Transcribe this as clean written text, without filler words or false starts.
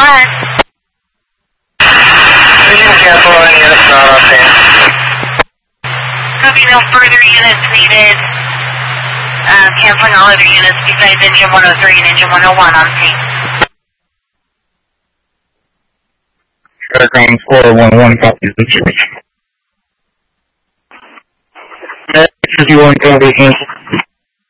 go ahead. We can cancel any units not on scene. Copy, no further units needed. Canceling all other units besides engine 103 and engine 101 on scene. Ground 411 copies the situation. 51 copy, cancel.